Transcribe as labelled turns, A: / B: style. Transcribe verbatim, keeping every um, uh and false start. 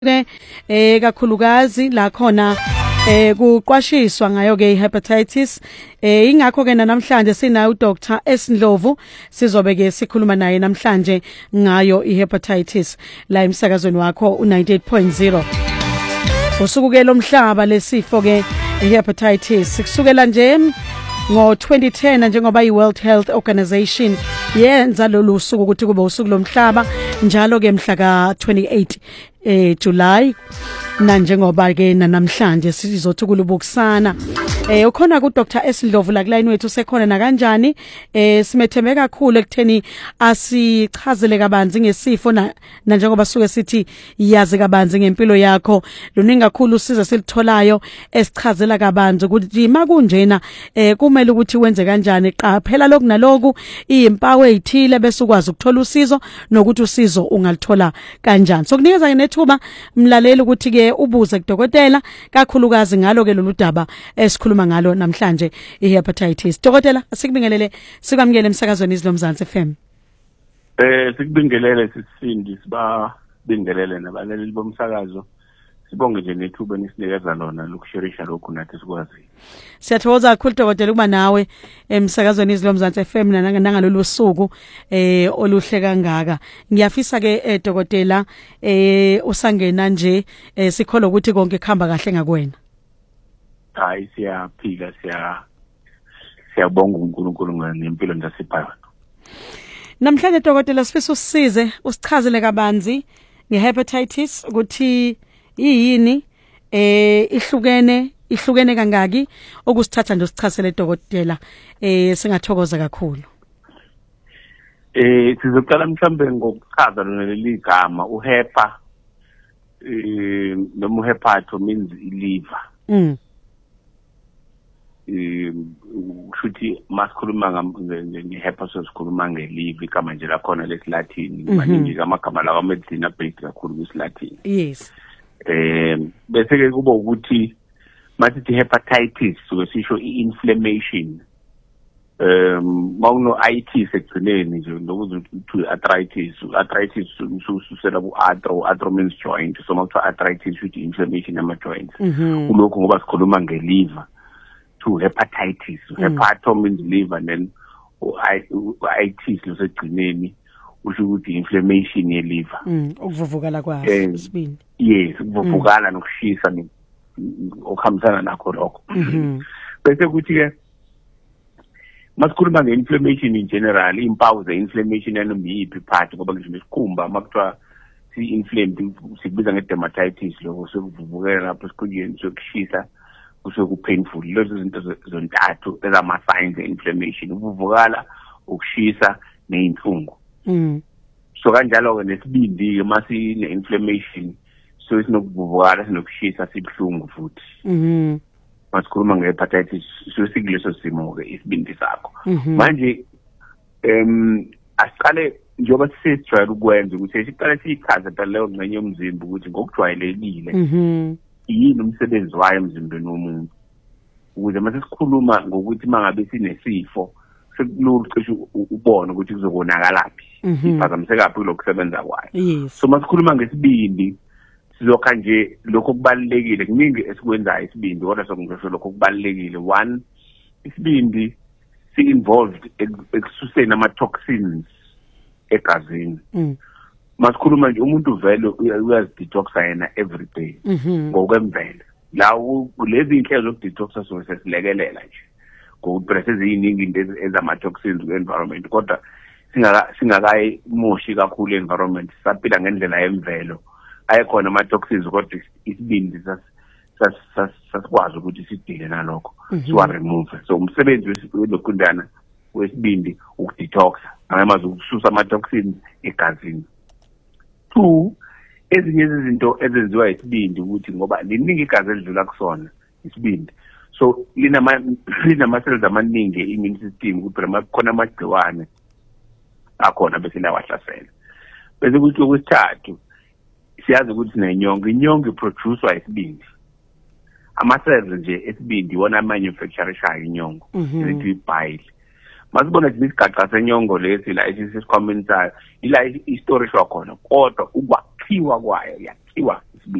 A: ke eh kakhulukazi la khona eh kuqwashiswa ngayo ke hepatitis eh ingakho ke namhlanje sinayo uDoctor Esindlovu sizobe ke sikhuluma naye namhlanje ngayo ihepatitis la emsakazweni wakho u ninety-eight point zero. Usuku ke lomhlaba lesifo ke hepatitis sikusukela nje ngo twenty ten njengoba iWorld Health Organization yenza lolu suku ukuthi kube usuku lomhlaba njalo ke mhla ka twenty-eight eh July na njengoba ke namhlanje sizothukula ubukusana eh ukhona ku Doctor Esindlovu la line wethu sekhona na kanjani eh simethembe kakhulu ekutheni asichazele kabanzi ngesifo na njengoba suke sithi yazi kabanzi ngempilo yakho luningi kakhulu usiza silitholayo esichazela kabanzi ukuthi makunjena eh kumele ukuthi wenze kanjani qaphela lokhu naloku izimpawu ezithile bese ukwazi ukuthola usizo nokuthi usizo ungalithola kanjani so kunikeza nethuba mlaleli ukuthi ke ubuze kudokotela kakhulukazi ngalo ke lolu daba esikhuluma ngalo namhlanje ihepatitis. Dokotela asikubingelele sikwamukele emsakazweni izilomzansi F M.
B: Eh sikubingelele sisindi siba bingelele nabaleli bomsakazo. Sibonge nje nethuba nisinikeza lona lokushirisha lokhu nathi sikwazi.
A: Siyathokoza kakhulu dokotela ukuba nawe emsakazweni izilomzansi F M nangalolu suku eh oluhle kangaka. Ngiyafisa ke dokotela eh usangena nje sikholwa ukuthi konke kuhamba kahle ngakwena.
B: Hayi siyaphila siya siyabonga uNkulunkulu ngempilo ndasiphayo.
A: Namhlanje dokotela sifisa usize usichazele kabanzi ngehepatitis ukuthi yini eh ihlukene ihlukene kangaki okusithatha nje usichazele dokotela eh singathokoza kakhulu.
B: Eh sizoqala mhlambe ngokuchaza lona leli gama uhepa eh noma uhepato means liver.
A: Mm.
B: Eh ushuthi masikhuluma ngehepato sikhuluma ngeliver igama nje lakhona lesilatin maningi amagama lawa medicine abheke kakhulu kwisilatin.
A: Yes.
B: Eh bese ke kuba ukuthi masithi hepatitis sisho i-inflammation um mawuno itis ekugcineni nje nokuthi arthritis arthritis ususela ku arthro arthro means joint so mawuthiwa arthritis with inflammation ama joints kulokho ngoba sikhuluma ngeliver to hepatitis hepato means liver and then itis losegcineni usho ukuthi inflammation ye liver
A: mm ukuvuvukala kwaso isibindi
B: yes ukuvuvukala nokushisa okuhambisana nakho lokho bese kuthi ke masikhuluma nge-inflammation in general impawu ze-inflammation yanomiyiphi part ngoba ngisho nesikhumba makuthiwa si-inflamed sikubiza nge-dermatitis lokho sekuvuvukela lapho esikhunjeni sokushisa kuseku-painful lezo zinto zontathu ezama-signs e-inflammation ukuvuvukala ukushisa ney'nhlungu.
A: Mm.
B: So kanjalo ke nesibindi masi ne-inflammation so isinokuvuvukala sinokushisa sibhlungu futhi.
A: Mhm.
B: Masikhuluma ngehepatitis so sikuleso simo ke isibindi sakho. Manje em asiqale njengoba sisijwayele ukwenza ukuthi siqale sichaze phela leyo ngcenye yomzimba ukuthi ngokujwayelekile.
A: Mhm.
B: Yini umsebenzi wayo emzimbeni womuntu. Ukuze mase sikhuluma ngokuthi mangabe sinesifo sekulula cishe ubone ukuthi kuzokonakalaphi iphazamiseka kaphi lokusebenza kwayo. So masikhuluma ngesibindi sizokha nje lokho kubalekile kuningi esikwenzayo isibindi kodwa sokungisho lokho kubalekile. One, isibindi si involved ekususeni ama toxins egazini. Masikhuluma nje umuntu vele uyazidetoxa yena every day ngokwemvelo la lezi inhlelo zokudetoxa so sesilekelela nje ngokupresse eziningi into ezama toxins ku-environment kodwa singaka singakayi moshi kakhulu environment saphila ngendlela yemvelo ayikhona ama toxins kodwa isibindi sasikwazi ukuthi sidile nalokho siwa remove. So umsebenzi wesikhundana wesibindi ukudetoxa angamazi ukususa ama toxins egazini. Two, ezinye izinto ezenziwa isibindi ukuthi ngoba liningi igazi elidlula kusona isibindi so linama linama cells amaningi e-immune system ukuthi khona amagciwane akhona bese lawahlasela. Bese kuthi okwesithathu siyazi ukuthi nenyongo inyongo iproducewa isibindi ama cells nje esibindi wona manufacturisha inyongo ithi bile. Masibona nje isigaxa senyongo lesi la esisikhomentayo ila istorage wakhona kodwa ukwakhiwa kwayo kuthiwa